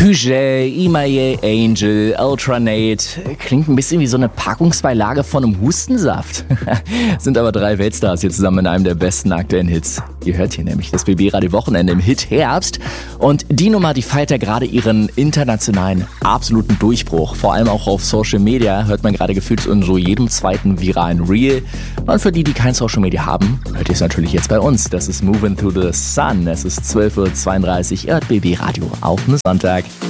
Peugeot, Imaye Angel, Ultranate. Klingt ein bisschen wie so eine Packungsbeilage von einem Hustensaft. Sind aber 3 Weltstars hier zusammen in einem der besten aktuellen Hits. Ihr hört hier nämlich das BB Radio Wochenende im Hit Herbst. Und die Nummer, die feiert ja gerade ihren internationalen absoluten Durchbruch. Vor allem auch auf Social Media hört man gerade gefühlt in so jedem zweiten viralen Reel. Und für die, die kein Social Media haben, hört ihr es natürlich jetzt bei uns. Das ist Moving to the Sun. Es ist 12:32 Uhr. Ihr hört BB Radio auf einem Sonntag.